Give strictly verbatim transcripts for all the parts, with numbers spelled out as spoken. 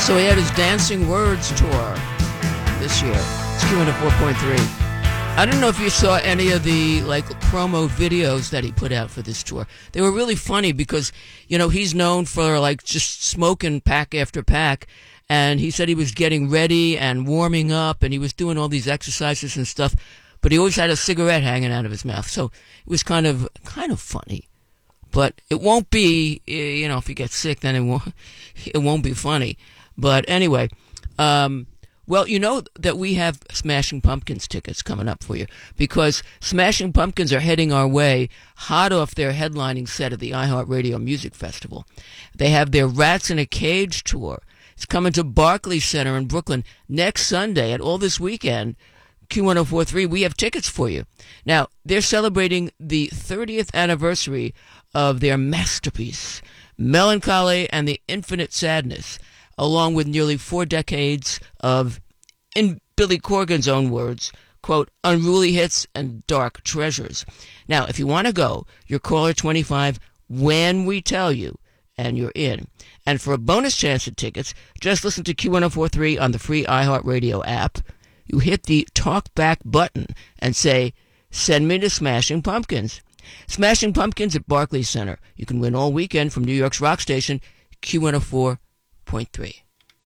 So he had his Dancing Words tour this year. It's Q one oh four point three. I don't know if you saw any of the like promo videos that he put out for this tour. They were really funny because, you know, he's known for like just smoking pack after pack. And he said he was getting ready and warming up and he was doing all these exercises and stuff. But he always had a cigarette hanging out of his mouth. So it was kind of kind of funny. But it won't be, you know, if you get sick, then it won't, it won't be funny. But anyway, um, well, you know that we have Smashing Pumpkins tickets coming up for you because Smashing Pumpkins are heading our way hot off their headlining set at the iHeartRadio Music Festival. They have their Rats in a Cage tour. It's coming to Barclays Center in Brooklyn next Sunday and all this weekend. Q one oh four point three, we have tickets for you. Now, they're celebrating the thirtieth anniversary of their masterpiece, Melancholy and the Infinite Sadness, along with nearly four decades of, in Billy Corgan's own words, quote, unruly hits and dark treasures. Now, if you want to go, you're caller twenty-five when we tell you, and you're in. And for a bonus chance at tickets, just listen to Q one oh four point three on the free iHeartRadio app. You hit the talk back button and say, send me to Smashing Pumpkins. Smashing Pumpkins at Barclays Center. You can win all weekend from New York's rock station, Q one oh four point three.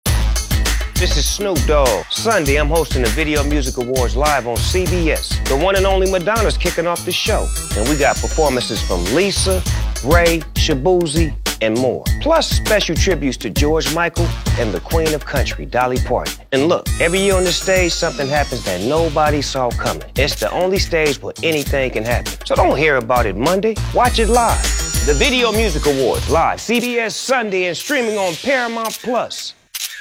This is Snoop Dogg. Sunday, I'm hosting the Video Music Awards live on C B S. The one and only Madonna's kicking off the show. And we got performances from Lisa, Ray, Shabuzi, and more. Plus special tributes to George Michael and the Queen of Country, Dolly Parton. And look, every year on the stage, something happens that nobody saw coming. It's the only stage where anything can happen. So don't hear about it Monday. Watch it live. The Video Music Awards, live, C B S Sunday, and streaming on Paramount Plus.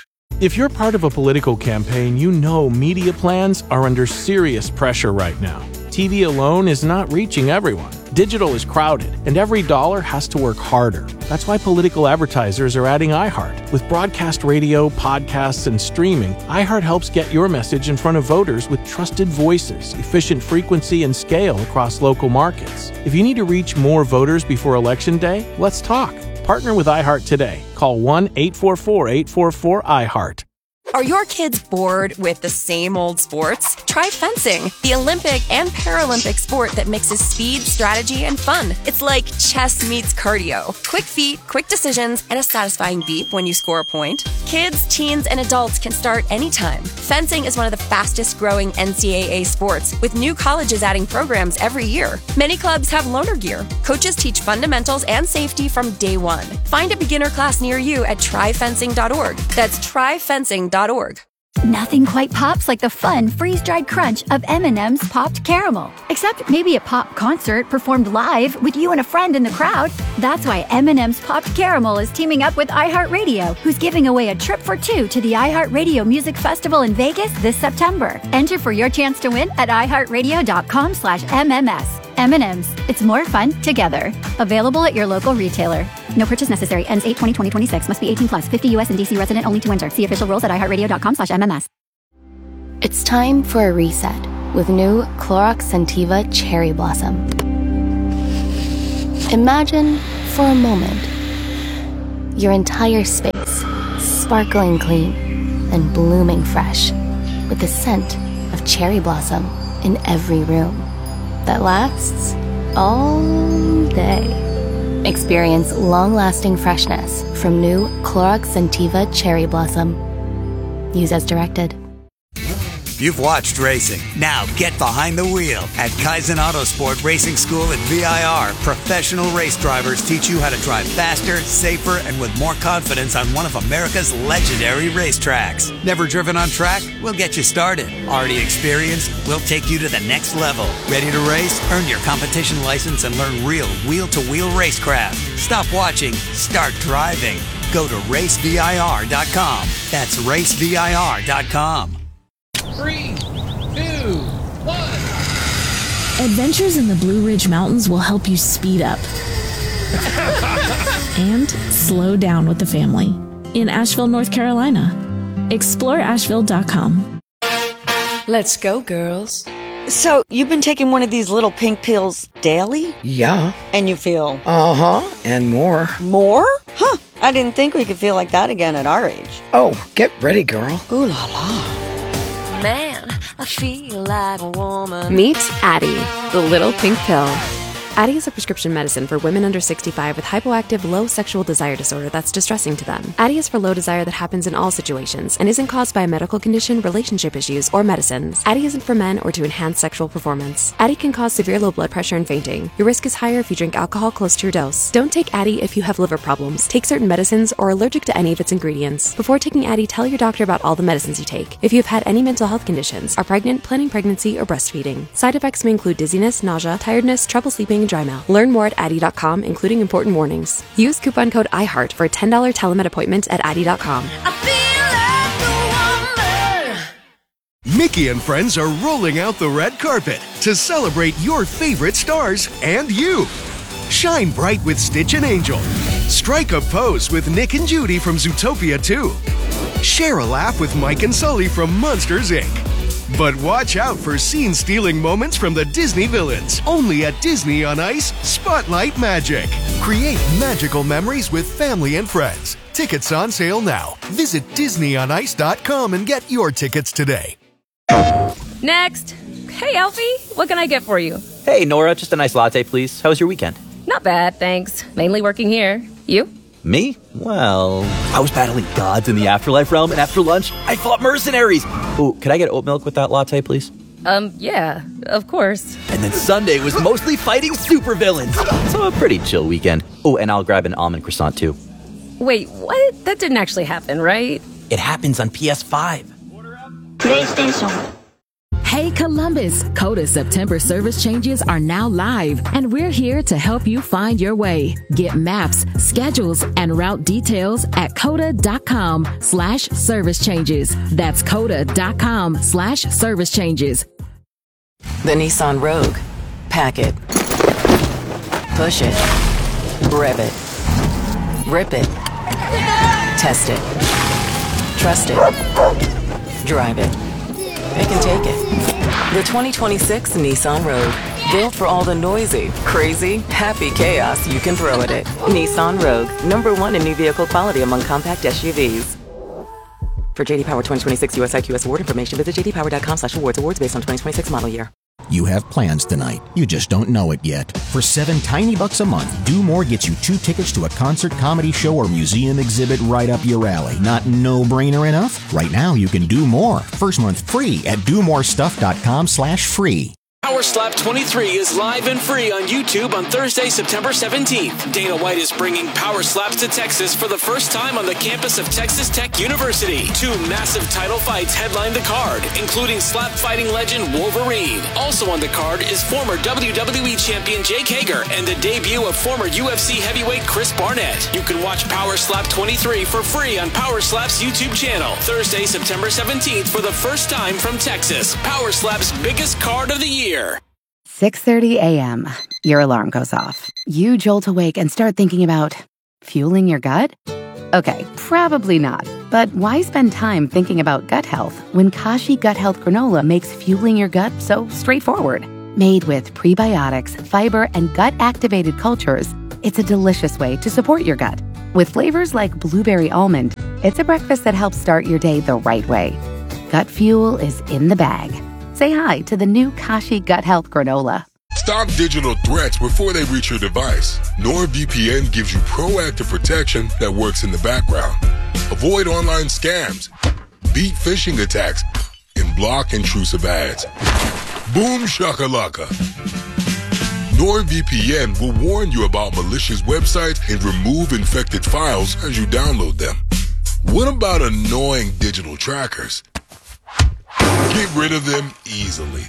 If you're part of a political campaign, you know media plans are under serious pressure right now. T V alone is not reaching everyone. Digital is crowded, and every dollar has to work harder. That's why political advertisers are adding iHeart. With broadcast radio, podcasts, and streaming, iHeart helps get your message in front of voters with trusted voices, efficient frequency, and scale across local markets. If you need to reach more voters before Election Day, let's talk. Partner with iHeart today. Call one eight four four, eight four four, iHeart. Are your kids bored with the same old sports? Try fencing, the Olympic and Paralympic sport that mixes speed, strategy, and fun. It's like chess meets cardio. Quick feet, quick decisions, and a satisfying beep when you score a point. Kids, teens, and adults can start anytime. Fencing is one of the fastest growing N C double A sports, with new colleges adding programs every year. Many clubs have loaner gear. Coaches teach fundamentals and safety from day one. Find a beginner class near you at try fencing dot org. That's try fencing dot org. Nothing quite pops like the fun freeze-dried crunch of M and M's Popped Caramel. Except maybe a pop concert performed live with you and a friend in the crowd. That's why M and M's Popped Caramel is teaming up with iHeartRadio, who's giving away a trip for two to the iHeartRadio Music Festival in Vegas this September. Enter for your chance to win at iHeartRadio.com slash MMS. M and M's. It's more fun together. Available at your local retailer. No purchase necessary. Ends eight twenty twenty twenty-six. Must be eighteen plus. fifty U S and D C resident only to enter. See official rules at iHeartRadio.com slash MMS. It's time for a reset with new Clorox Scentiva Cherry Blossom. Imagine, for a moment, your entire space sparkling clean and blooming fresh with the scent of cherry blossom in every room that lasts all day. Experience long-lasting freshness from new Clorox Scentiva Cherry Blossom. Use as directed. You've watched racing. Now get behind the wheel. At Kaizen Autosport Racing School at V I R, professional race drivers teach you how to drive faster, safer, and with more confidence on one of America's legendary racetracks. Never driven on track? We'll get you started. Already experienced? We'll take you to the next level. Ready to race? Earn your competition license and learn real wheel-to-wheel racecraft. Stop watching. Start driving. Go to race V I R dot com. That's race V I R dot com. Three, two, one. Adventures in the Blue Ridge Mountains will help you speed up and slow down with the family in Asheville, North Carolina. explore asheville dot com. Let's go, girls. So, you've been taking one of these little pink pills daily? Yeah. And you feel? Uh-huh, and more. More? Huh. I didn't think we could feel like that again at our age. Oh, get ready, girl. Ooh la la. Man, I feel like a woman. Meet Addyi, the little pink pill. Addyi is a prescription medicine for women under sixty-five with hypoactive low sexual desire disorder that's distressing to them. Addyi is for low desire that happens in all situations and isn't caused by a medical condition, relationship issues, or medicines. Addyi isn't for men or to enhance sexual performance. Addyi can cause severe low blood pressure and fainting. Your risk is higher if you drink alcohol close to your dose. Don't take Addyi if you have liver problems, take certain medicines, or are allergic to any of its ingredients. Before taking Addyi, tell your doctor about all the medicines you take. If you have had any mental health conditions, are pregnant, planning pregnancy, or breastfeeding. Side effects may include dizziness, nausea, tiredness, trouble sleeping, and dry mouth. Learn more at Addyi dot com, including important warnings. Use coupon code iHeart for a ten dollars telemed appointment at Addyi dot com. Mickey and friends are rolling out the red carpet to celebrate your favorite stars and you. Shine bright with Stitch and Angel. Strike a pose with Nick and Judy from Zootopia two. Share a laugh with Mike and Sully from Monsters, Incorporated. But watch out for scene-stealing moments from the Disney villains. Only at Disney on Ice, Spotlight Magic. Create magical memories with family and friends. Tickets on sale now. Visit disney on ice dot com and get your tickets today. Next. Hey, Alfie. What can I get for you? Hey, Nora. Just a nice latte, please. How was your weekend? Not bad, thanks. Mainly working here. You? Me? Well, I was battling gods in the afterlife realm, and after lunch, I fought mercenaries. Oh, could I get oat milk with that latte, please? Um, yeah, of course. And then Sunday was mostly fighting supervillains. So a pretty chill weekend. Oh, and I'll grab an almond croissant, too. Wait, what? That didn't actually happen, right? It happens on P S five. PlayStation. Hey Columbus, Coda September service changes are now live, and we're here to help you find your way. Get maps, schedules, and route details at coda.com slash service changes. That's coda.com slash service changes. The Nissan Rogue. Pack it. Push it. Rev it. Rip it. Test it. Trust it. Drive it. They can take it. The twenty twenty-six Nissan Rogue. Built for all the noisy, crazy, happy chaos you can throw at it. Nissan Rogue. Number one in new vehicle quality among compact S U Vs. For J D Power twenty twenty-six U S I Q S award information, visit jdpower.com slash awards. Awards based on twenty twenty-six model year. You have plans tonight. You just don't know it yet. For seven tiny bucks a month, Do More gets you two tickets to a concert, comedy show, or museum exhibit right up your alley. Not no-brainer enough? Right now, you can do more. First month free at do more stuff dot com slash free. Power Slap twenty-three is live and free on YouTube on Thursday, September seventeenth. Dana White is bringing Power Slaps to Texas for the first time on the campus of Texas Tech University. Two massive title fights headline the card, including slap fighting legend Wolverine. Also on the card is former W W E champion Jake Hager and the debut of former U F C heavyweight Chris Barnett. You can watch Power Slap twenty-three for free on Power Slap's YouTube channel. Thursday, September seventeenth for the first time from Texas. Power Slap's biggest card of the year. six thirty a.m. Your alarm goes off. You jolt awake and start thinking about fueling your gut? Okay, probably not. But why spend time thinking about gut health when Kashi Gut Health Granola makes fueling your gut so straightforward? Made with prebiotics, fiber, and gut-activated cultures, it's a delicious way to support your gut. With flavors like blueberry almond, it's a breakfast that helps start your day the right way. Gut fuel is in the bag. Say hi to the new Kashi Gut Health Granola. Stop digital threats before they reach your device. NordVPN gives you proactive protection that works in the background. Avoid online scams, beat phishing attacks, and block intrusive ads. Boom shakalaka. NordVPN will warn you about malicious websites and remove infected files as you download them. What about annoying digital trackers? Get rid of them easily.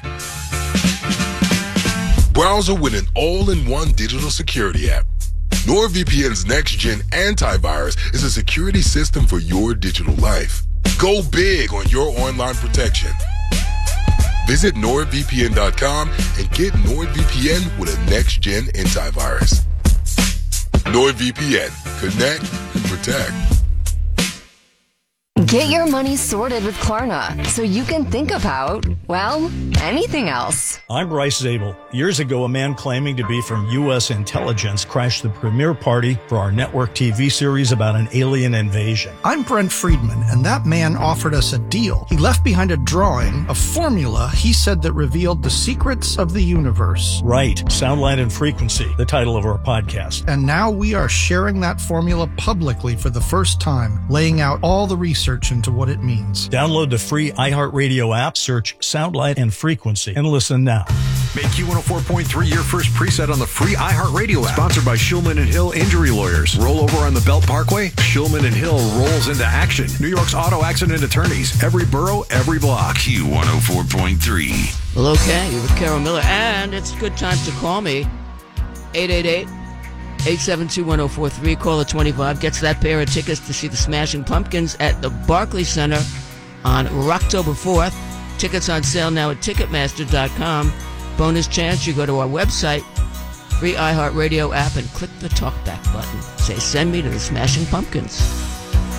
Browser with an all-in-one digital security app. NordVPN's next-gen antivirus is a security system for your digital life. Go big on your online protection. Visit nord V P N dot com and get NordVPN with a next-gen antivirus. NordVPN. Connect and protect. Get your money sorted with Klarna so you can think about, well, anything else. I'm Bryce Zabel. Years ago, a man claiming to be from U S intelligence crashed the premiere party for our network T V series about an alien invasion. I'm Brent Friedman, and that man offered us a deal. He left behind a drawing, a formula he said that revealed the secrets of the universe. Right. Sound, Light, and Frequency, the title of our podcast. And now we are sharing that formula publicly for the first time, laying out all the research into what it means. Download the free iHeartRadio app, search Sound, Light, and Frequency, and listen now. Make Q one oh four point three your first preset on the free iHeartRadio app. Sponsored by Shulman and Hill Injury Lawyers. Roll over on the Belt Parkway? Shulman and Hill rolls into action. New York's auto accident attorneys. Every borough, every block. Q one oh four point three. Well, okay, you're with Carol Miller, and it's good time to call me. eight eight eight, eight seven two, one oh four three. Caller twenty-five gets that pair of tickets to see the Smashing Pumpkins at the Barclays Center on October fourth. Tickets on sale now at Ticketmaster dot com. Bonus chance, you go to our website, free iHeartRadio app, and click the talkback button. Say, send me to the Smashing Pumpkins.